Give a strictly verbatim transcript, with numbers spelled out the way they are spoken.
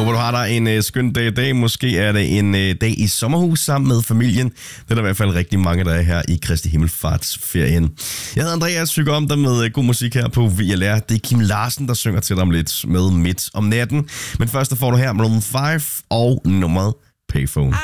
håber, du har dig en øh, skøn dag i dag. Måske er det en øh, dag i sommerhus sammen med familien. Det er der i hvert fald rigtig mange, der er her i Kristi Himmelfartsferien. Jeg hedder Andreas, synger om dig med øh, god musik her på V L R. Det er Kim Larsen, der synger til dig om lidt med Midt om natten. Men først der får du her Maroon fem og nummeret Payphone.